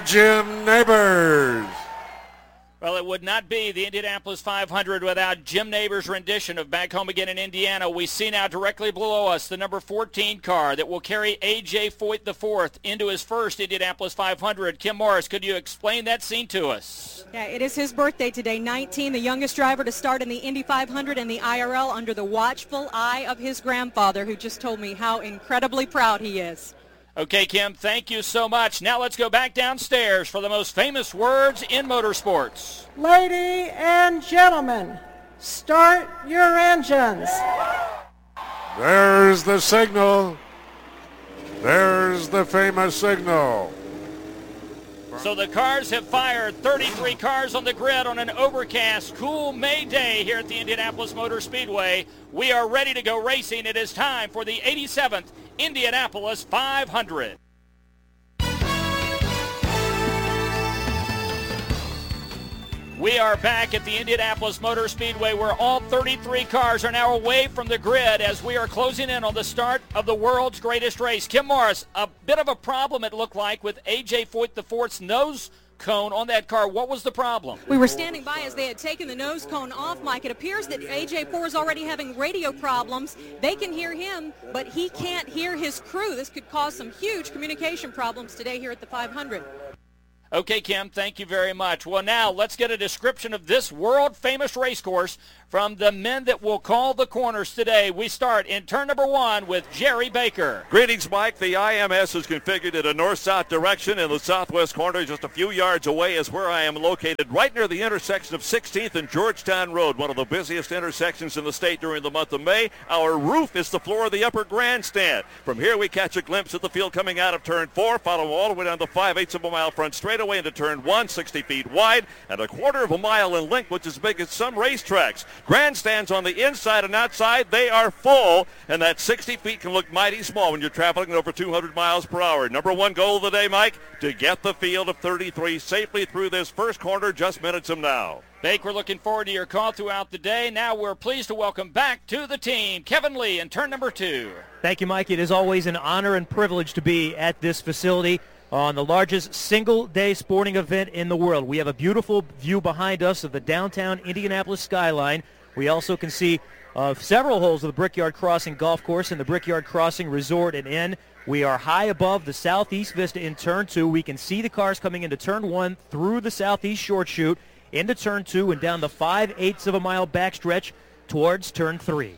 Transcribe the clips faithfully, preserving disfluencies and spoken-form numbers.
Jim Neighbors. Well, it would not be the Indianapolis five hundred without Jim Neighbors' rendition of Back Home Again in Indiana. We see now directly below us the number fourteen car that will carry A J. Foyt the fourth into his first Indianapolis five hundred. Kim Morris, could you explain that scene to us? Yeah, it is his birthday today, nineteen, the youngest driver to start in the Indy five hundred and the I R L under the watchful eye of his grandfather, who just told me how incredibly proud he is. Okay, Kim, thank you so much. Now let's go back downstairs for the most famous words in motorsports. Ladies and gentlemen, start your engines. There's the signal. There's the famous signal. So the cars have fired. thirty-three cars on the grid on an overcast, cool May day here at the Indianapolis Motor Speedway. We are ready to go racing. It is time for the eighty-seventh Indianapolis five hundred. We are back at the Indianapolis Motor Speedway where all thirty-three cars are now away from the grid as we are closing in on the start of the world's greatest race. Kim Morris, a bit of a problem it looked like with A J. Foyt the fourth's nose cone on that car. What was the problem? We were standing by as they had taken the nose cone off, Mike. It appears that A J four is already having radio problems. They can hear him, but he can't hear his crew. This could cause some huge communication problems today here at the five hundred. Okay, Kim, thank you very much. Well, now let's get a description of this world-famous race course from the men that will call the corners today. We start in turn number one with Jerry Baker. Greetings, Mike. The I M S is configured in a north-south direction in the southwest corner. Just a few yards away is where I am located, right near the intersection of sixteenth and Georgetown Road, one of the busiest intersections in the state during the month of May. Our roof is the floor of the upper grandstand. From here, we catch a glimpse of the field coming out of turn four, follow all the way down the five-eighths of a mile front straightaway into turn one, sixty feet wide, and a quarter of a mile in length, which is as big as some racetracks. Grandstands on the inside and outside, they are full, and that sixty feet can look mighty small when you're traveling at over two hundred miles per hour. Number one goal of the day, Mike, to get the field of thirty-three safely through this first corner just minutes from now. Bake, we're looking forward to your call throughout the day. Now we're pleased to welcome back to the team Kevin Lee in turn number two. Thank you, Mike. It is always an honor and privilege to be at this facility on the largest single-day sporting event in the world. We have a beautiful view behind us of the downtown Indianapolis skyline. We also can see uh, several holes of the Brickyard Crossing Golf Course and the Brickyard Crossing Resort and Inn. We are high above the southeast vista in turn two. We can see the cars coming into turn one through the southeast short chute, into turn two, and down the five-eighths of a mile backstretch towards turn three.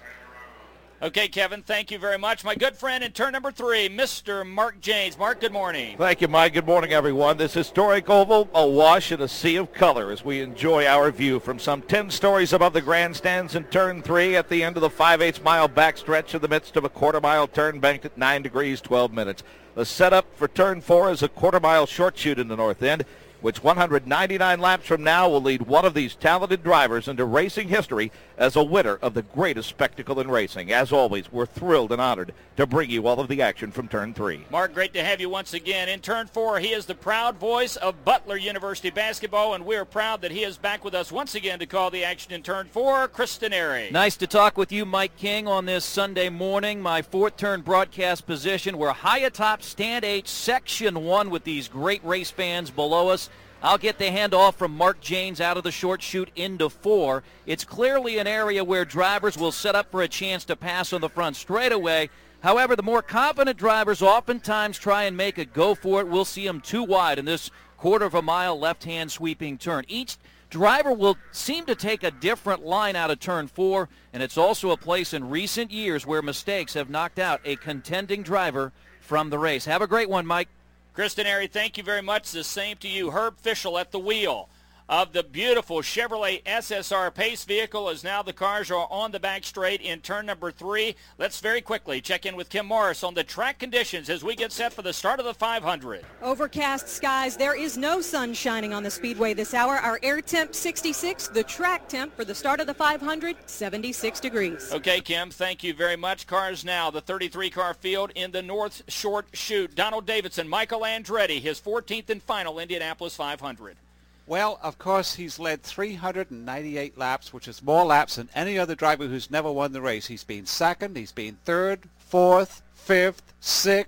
Okay, Kevin, thank you very much. My good friend in turn number three, Mister Mark Janes. Mark, good morning. Thank you, Mike. Good morning, everyone. This historic oval awash in a sea of color as we enjoy our view from some ten stories above the grandstands in turn three at the end of the five-eighths mile backstretch in the midst of a quarter-mile turn banked at nine degrees, twelve minutes. The setup for turn four is a quarter-mile short chute in the north end, which one hundred ninety-nine laps from now will lead one of these talented drivers into racing history as a winner of the greatest spectacle in racing. As always, we're thrilled and honored to bring you all of the action from turn three. Mark, great to have you once again. In turn four, he is the proud voice of Butler University basketball, and we're proud that he is back with us once again to call the action in turn four, Chris Denari. Nice to talk with you, Mike King, on this Sunday morning. My fourth turn broadcast position. We're high atop Stand H, Section one with these great race fans below us. I'll get the handoff from Mark Janes out of the short chute into four. It's clearly an area where drivers will set up for a chance to pass on the front straightaway. However, the more confident drivers oftentimes try and make a go for it. We'll see them too wide in this quarter of a mile left-hand sweeping turn. Each driver will seem to take a different line out of turn four, and it's also a place in recent years where mistakes have knocked out a contending driver from the race. Have a great one, Mike. Chris Denari, thank you very much. The same to you. Herb Fischel at the wheel of the beautiful Chevrolet S S R Pace vehicle as now the cars are on the back straight in turn number three. Let's very quickly check in with Kim Morris on the track conditions as we get set for the start of the five hundred. Overcast skies. There is no sun shining on the speedway this hour. Our air temp sixty-six, the track temp for the start of the five hundred, seventy-six degrees. Okay, Kim, thank you very much. Cars now, the thirty-three car field in the north short chute. Donald Davidson, Michael Andretti, his fourteenth and final Indianapolis five hundred. Well, of course, he's led three hundred ninety-eight laps, which is more laps than any other driver who's never won the race. He's been second, he's been third, fourth, fifth, sixth,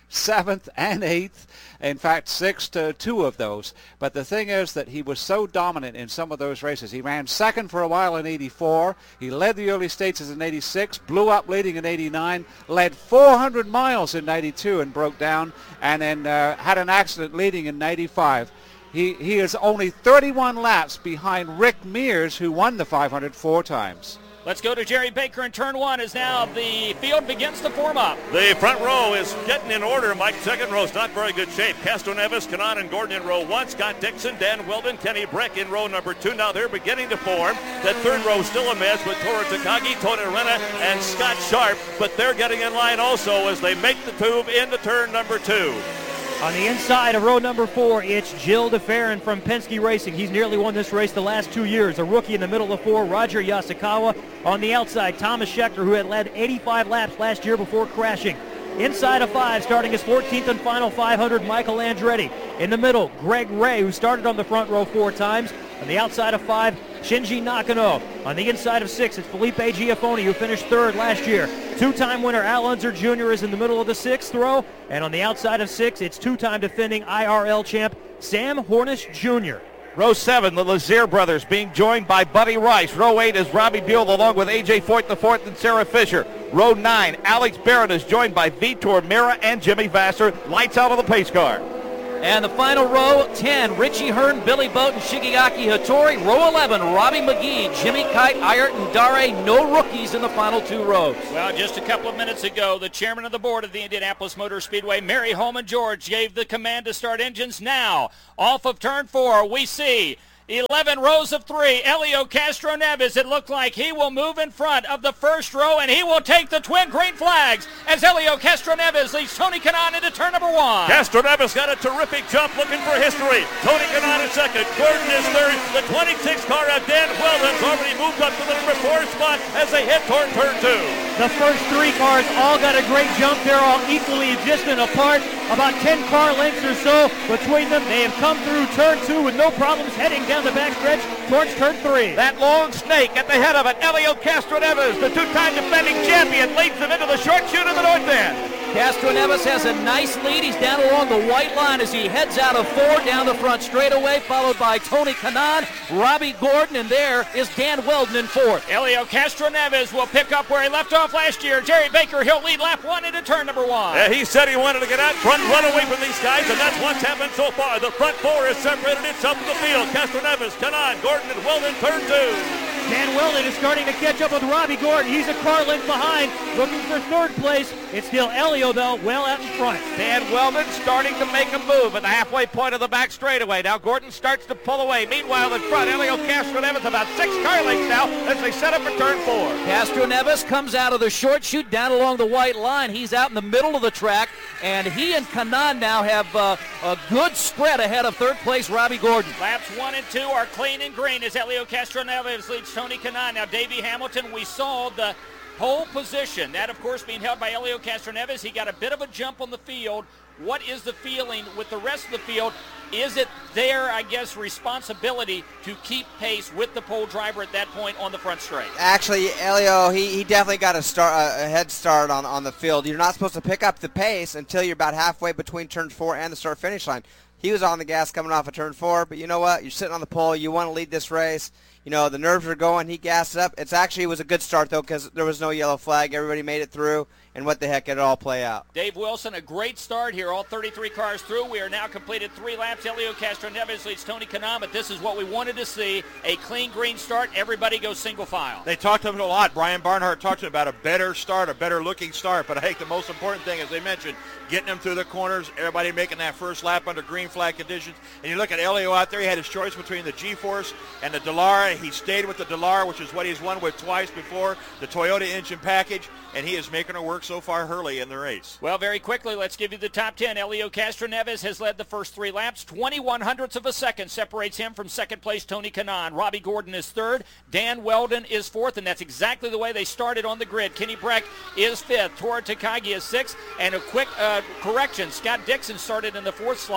seventh, and eighth. In fact, six to two of those. But the thing is that he was so dominant in some of those races. He ran second for a while in eighty-four. He led the early stages in eighty-six, blew up leading in eighty-nine, led four hundred miles in ninety-two and broke down, and then uh, had an accident leading in ninety-five. He, he is only thirty-one laps behind Rick Mears, who won the five hundred four times. Let's go to Jerry Baker in turn one as now the field begins to form up. The front row is getting in order. Mike, second row's not very good shape. Castro Neves, Kanan, and Gordon in row one. Scott Dixon, Dan Weldon, Kenny Breck in row number two. Now they're beginning to form. That third row still a mess with Toru Takagi, Tony Arena, and Scott Sharp. But they're getting in line also as they make the tube into turn number two. On the inside of row number four, it's Gilles de Ferran from Penske Racing. He's nearly won this race the last two years. A rookie in the middle of four, Roger Yasukawa. On the outside, Thomas Scheckter, who had led eighty-five laps last year before crashing. Inside of five, starting his fourteenth and final five hundred, Michael Andretti. In the middle, Greg Ray, who started on the front row four times. On the outside of five, Shinji Nakano. On the inside of six, it's Felipe Giafoni, who finished third last year. Two-time winner Al Unser Junior is in the middle of the sixth row. And on the outside of six, it's two-time defending I R L champ Sam Hornish Junior Row seven, the Lazier brothers being joined by Buddy Rice. Row eight is Robbie Buell along with A J Foyt the fourth and Sarah Fisher. Row nine, Alex Barrett is joined by Vitor Mira and Jimmy Vasser. Lights out of the pace car. And the final row, ten, Richie Hearn, Billy Boat, and Shigeaki Hattori. Row eleven, Robbie McGee, Jimmy Kite, Ayrton Dare. No rookies in the final two rows. Well, just a couple of minutes ago, the chairman of the board of the Indianapolis Motor Speedway, Mary Holman George, gave the command to start engines now. Off of turn four, we see eleven rows of three. Helio Castroneves, it looked like he will move in front of the first row, and he will take the twin green flags as Helio Castroneves leads Tony Kanaan into turn number one. Castroneves got a terrific jump looking for history. Tony Kanaan in second. Gordon is third. The twenty-six car of Dan Weldon's already moved up to the number four spot as they head toward turn two. The first three cars all got a great jump. They're all equally distant apart. About ten car lengths or so between them. They have come through turn two with no problems heading down the backstretch towards turn three. That long snake at the head of it, Helio Castroneves, the two-time defending champion, leads them into the short chute of the north end. Castroneves has a nice lead. He's down along the white line as he heads out of four down the front straightaway, followed by Tony Kanaan, Robbie Gordon, and there is Dan Weldon in fourth. Helio Castroneves will pick up where he left off last year. Jerry Baker, he'll lead lap one into turn number one. Yeah, he said he wanted to get out front, run away from these guys, and that's what's happened so far. The front four has separated itself from the field. Castroneves, Kanaan, Gordon, and Weldon, turn two. Dan Weldon is starting to catch up with Robbie Gordon. He's a car length behind, looking for third place. It's still Helio, though, well out in front. Dan Weldon starting to make a move at the halfway point of the back straightaway. Now Gordon starts to pull away. Meanwhile, in front, Helio Castroneves about six car lengths now as they set up for turn four. Castroneves comes out of the short chute down along the white line. He's out in the middle of the track, and he and Kanaan now have uh, a good spread ahead of third place Robbie Gordon. Laps one and two are clean and green as Helio Castroneves leads Tony Kanaan. Now Davey Hamilton, we saw the pole position. That, of course, being held by Helio Castroneves. He got a bit of a jump on the field. What is the feeling with the rest of the field? Is it their, I guess, responsibility to keep pace with the pole driver at that point on the front straight? Actually, Helio, he, he definitely got a, start, a head start on, on the field. You're not supposed to pick up the pace until you're about halfway between turn four and the start-finish line. He was on the gas coming off of turn four, but you know what? You're sitting on the pole. You want to lead this race. You know, the nerves are going. He gassed it up. It's actually it was a good start, though, because there was no yellow flag. Everybody made it through, and what the heck, it all play out. Dave Wilson, a great start here. All thirty-three cars through. We are now completed three laps. Helio Castroneves leads Tony Kanaan, but this is what we wanted to see, a clean green start. Everybody goes single file. They talked to him a lot. Brian Barnhart talked to him about a better start, a better-looking start, but I think the most important thing, as they mentioned, getting them through the corners, everybody making that first lap under green flag conditions. And you look at Helio out there, he had his choice between the G-Force and the Dallara. He stayed with the Dallara, which is what he's won with twice before, the Toyota engine package, and he is making it work so far early in the race. Well, very quickly, let's give you the top ten. Helio Castroneves has led the first three laps. twenty-one hundredths of a second separates him from second place Tony Kanaan. Robbie Gordon is third. Dan Weldon is fourth, and that's exactly the way they started on the grid. Kenny Breck is fifth. Toru Takagi is sixth. And a quick uh, correction, Scott Dixon started in the fourth slot. He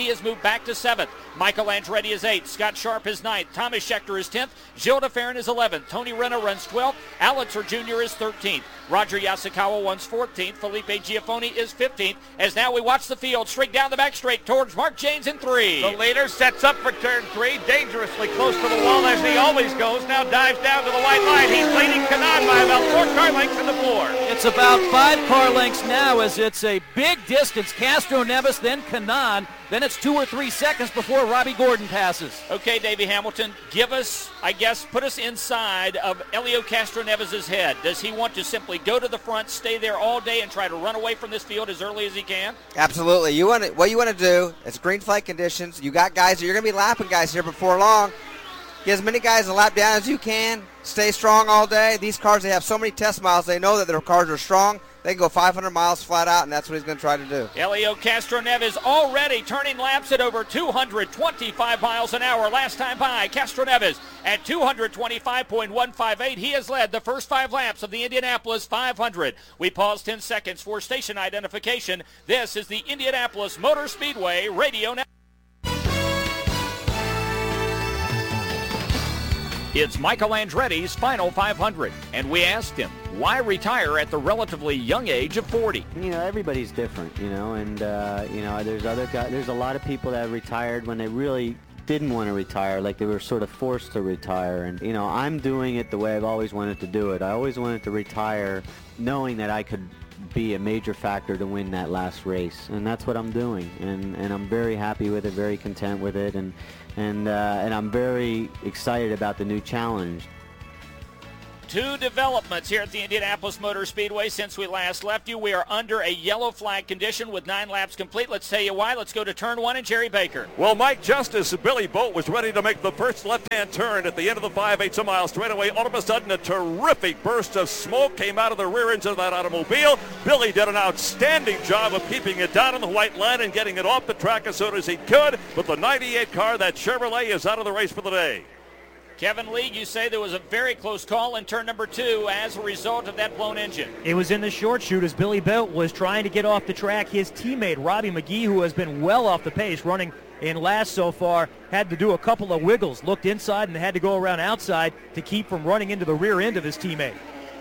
He has moved back to seventh. Michael Andretti is eighth. Scott Sharp is ninth. Thomas Schechter is tenth. Gilles de Ferran is eleventh. Tony Renna runs twelfth. Allitzer Junior is thirteenth. Roger Yasukawa runs fourteenth. Felipe Giafoni is fifteenth. As now we watch the field straight down the back straight towards Mark Jaynes in three. The leader sets up for turn three, dangerously close to the wall as he always goes. Now dives down to the white line. He's leading Kanaan by about four car lengths in the floor. It's about five car lengths now as it's a big distance. Castro Neves, then Kanaan. Then it's two or three seconds before Robbie Gordon passes. Okay, Davey Hamilton, give us, I guess, put us inside of Helio Castroneves' head. Does he want to simply go to the front, stay there all day, and try to run away from this field as early as he can? Absolutely. You want to, what you want to do, it's green flag conditions. You got guys, you're going to be lapping guys here before long. Get as many guys to lap down as you can. Stay strong all day. These cars, they have so many test miles. They know that their cars are strong. They can go five hundred miles flat out, and that's what he's going to try to do. Helio Castroneves already turning laps at over two hundred twenty-five miles an hour. Last time by, Castroneves at two hundred twenty-five point one five eight. He has led the first five laps of the Indianapolis five hundred. We pause ten seconds for station identification. This is the Indianapolis Motor Speedway Radio Network. It's Michael Andretti's final five hundred, and we asked him, why retire at the relatively young age of forty? You know, everybody's different, you know, and, uh, you know, there's other guys, there's a lot of people that have retired when they really didn't want to retire, like they were sort of forced to retire. And, you know, I'm doing it the way I've always wanted to do it. I always wanted to retire knowing that I could be a major factor to win that last race, and that's what I'm doing, and and I'm very happy with it, very content with it, and and uh, and I'm very excited about the new challenge. Two developments here at the Indianapolis Motor Speedway since we last left you. We are under a yellow flag condition with nine laps complete. Let's tell you why. Let's go to turn one and Jerry Baker. Well, Mike, just as Billy Boat was ready to make the first left-hand turn at the end of the five eighths of a mile straightaway, all of a sudden a terrific burst of smoke came out of the rear end of that automobile. Billy did an outstanding job of keeping it down on the white line and getting it off the track as soon as he could. But the ninety-eight car, that Chevrolet, is out of the race for the day. Kevin Lee, you say there was a very close call in turn number two as a result of that blown engine. It was in the short shoot as Billy Boat was trying to get off the track. His teammate, Robbie McGee, who has been well off the pace, running in last so far, had to do a couple of wiggles, looked inside and had to go around outside to keep from running into the rear end of his teammate.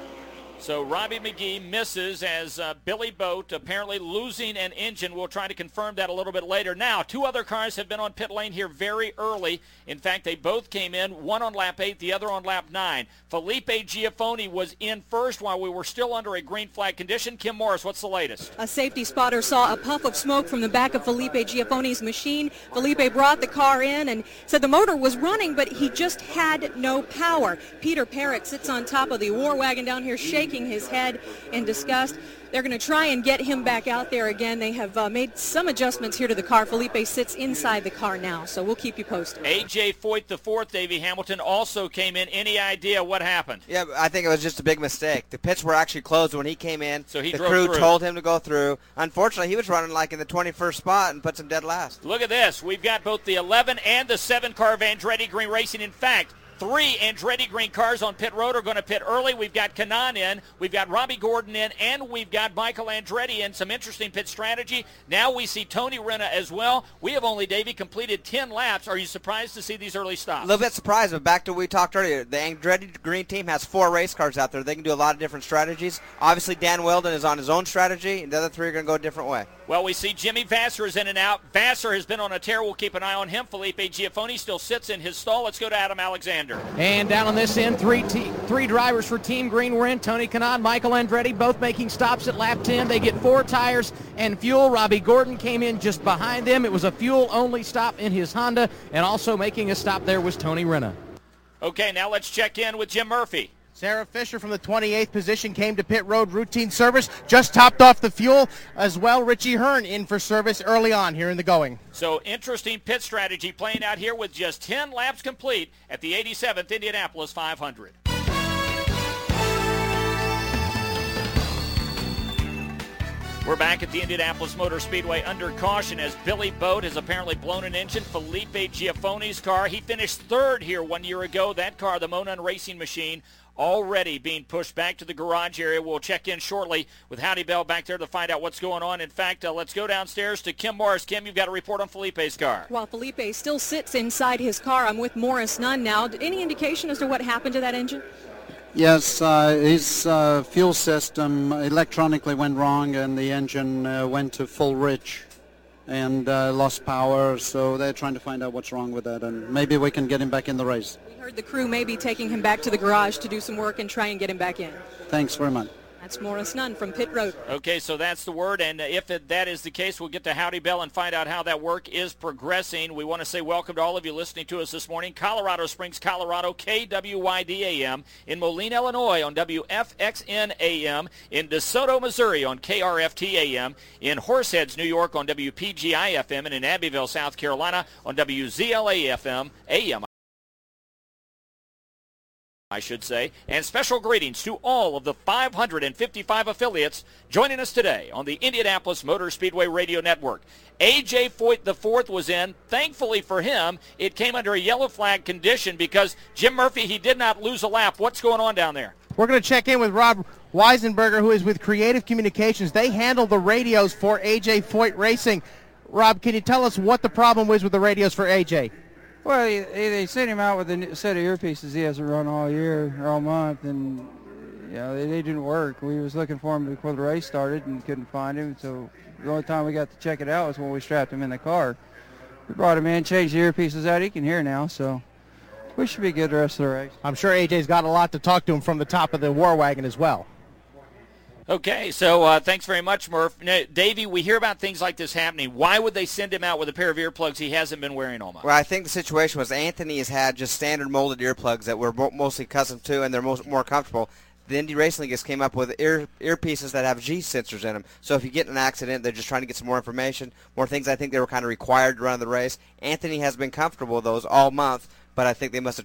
So Robbie McGee misses as uh, Billy Boat apparently losing an engine. We'll try to confirm that a little bit later. Now, two other cars have been on pit lane here very early. In fact, they both came in, one on lap eight, the other on lap nine. Felipe Giafoni was in first while we were still under a green flag condition. Kim Morris, what's the latest? A safety spotter saw a puff of smoke from the back of Felipe Giafoni's machine. Felipe brought the car in and said the motor was running, but he just had no power. Peter Parrott sits on top of the war wagon down here shaking his head in disgust. They're going to try and get him back out there again. They have uh, made some adjustments here to the car. Felipe sits inside the car now, so we'll keep you posted. A J Foyt the fourth, Davey Hamilton, also came in. Any idea what happened? Yeah, I think it was just a big mistake. The pits were actually closed when he came in. So he the drove crew through. told him to go through. Unfortunately, he was running like in the twenty-first spot and puts him dead last. Look at this. We've got both the eleven and the seven car of Andretti Green Racing. In fact, three Andretti Green cars on pit road are going to pit early. We've got Kanaan in, we've got Robbie Gordon in, and we've got Michael Andretti in. Some interesting pit strategy. Now we see Tony Renna as well. We have only, Davey, completed ten laps. Are you surprised to see these early stops? A little bit surprised, but back to what we talked earlier. The Andretti Green team has four race cars out there. They can do a lot of different strategies. Obviously, Dan Weldon is on his own strategy, and the other three are going to go a different way. Well, we see Jimmy Vasser is in and out. Vasser has been on a tear. We'll keep an eye on him. Felipe Giafoni still sits in his stall. Let's go to Adam Alexander. And down on this end, three te- three drivers for Team Green were in. Tony Kanaan, Michael Andretti, both making stops at lap ten. They get four tires and fuel. Robbie Gordon came in just behind them. It was a fuel-only stop in his Honda, and also making a stop there was Tony Renna. Okay, now let's check in with Jim Murphy. Sarah Fisher from the twenty-eighth position came to pit road routine service, just topped off the fuel as well. Richie Hearn in for service early on here in the going. So interesting pit strategy playing out here with just ten laps complete at the eighty-seventh Indianapolis five hundred. We're back at the Indianapolis Motor Speedway under caution as Billy Boat has apparently blown an engine. Felipe Giafoni's car, he finished third here one year ago. That car, the Monon Racing Machine, already being pushed back to the garage area. We'll check in shortly with Howdy Bell back there to find out what's going on. In fact, uh, let's go downstairs to Kim Morris. Kim, you've got a report on Felipe's car. While Felipe still sits inside his car, I'm with Morris Nunn now. Any indication as to what happened to that engine? Yes, uh, his uh, fuel system electronically went wrong, and the engine uh, went to full rich and uh, lost power, so they're trying to find out what's wrong with that, and maybe we can get him back in the race. We heard the crew may be taking him back to the garage to do some work and try and get him back in. Thanks very much. That's Morris Nunn from Pit Road. Okay, so that's the word, and if it, that is the case, we'll get to Howdy Bell and find out how that work is progressing. We want to say welcome to all of you listening to us this morning. Colorado Springs, Colorado, K W Y D A M. In Moline, Illinois, on W F X N A M. In DeSoto, Missouri, on K R F T A M. In Horseheads, New York, on W P G I F M. And in Abbeville, South Carolina, on W Z L A F M, A M. I should say, and special greetings to all of the five hundred fifty-five affiliates joining us today on the Indianapolis Motor Speedway Radio Network. A J Foyt the fourth was in. Thankfully for him, it came under a yellow flag condition because Jim Murphy, he did not lose a lap. What's going on down there? We're going to check in with Rob Weisenberger, who is with Creative Communications. They handle the radios for A J Foyt Racing. Rob, can you tell us what the problem was with the radios for A J? Well, they, they sent him out with a set of earpieces he hasn't run all year or all month, and you know they, they didn't work. We was looking for him before the race started and couldn't find him, so the only time we got to check it out was when we strapped him in the car. We brought him in, changed the earpieces out. He can hear now, so we should be good the rest of the race. I'm sure A J's got a lot to talk to him from the top of the War Wagon as well. Okay, so uh, thanks very much, Murph. Now, Davey, we hear about things like this happening. Why would they send him out with a pair of earplugs he hasn't been wearing all month? Well, I think the situation was Anthony has had just standard molded earplugs that we're mo- mostly accustomed to, and they're most, more comfortable. The Indy Racing League just came up with ear earpieces that have G sensors in them. So if you get in an accident, they're just trying to get some more information, more things I think they were kind of required to run the race. Anthony has been comfortable with those all month, but I think they must have